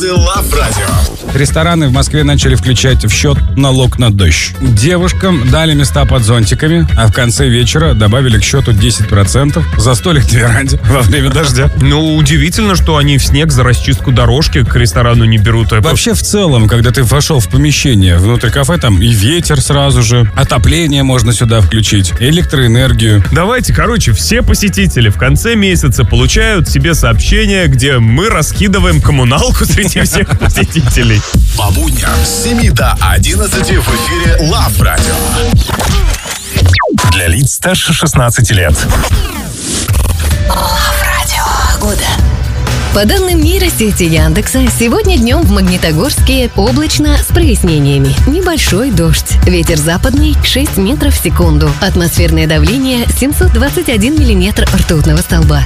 Звезды Love Radio. Рестораны в Москве начали включать в счет налог на дождь. Девушкам дали места под зонтиками, а в конце вечера добавили к счету 10% за столик на веранде во время дождя. Ну, удивительно, что они в снег за расчистку дорожки к ресторану не берут. Вообще, в целом, когда ты вошел в помещение, внутрь кафе, там и ветер сразу же, отопление можно сюда включить, электроэнергию. Давайте, все посетители в конце месяца получают себе сообщение, где мы раскидываем коммуналку среди всех посетителей. По будням с 7 до 11 в эфире Love Radio. Для лиц старше 16 лет. Love Radio. Погода. По данным нейросети Яндекса, сегодня днем в Магнитогорске облачно с прояснениями. Небольшой дождь. Ветер западный 6 метров в секунду. Атмосферное давление 721 миллиметр ртутного столба.